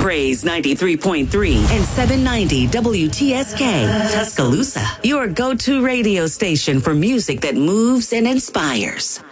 Praise 93.3 and 790 WTSK, Tuscaloosa. Your go-to radio station for music that moves and inspires.